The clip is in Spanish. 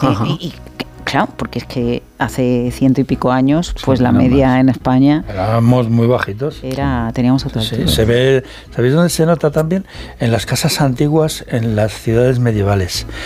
Claro, porque es que hace 100 y pico años, pues la media en España... Éramos muy bajitos. Teníamos otra altura. Se ve, ¿sabéis dónde se nota también? En las casas antiguas, en las ciudades medievales.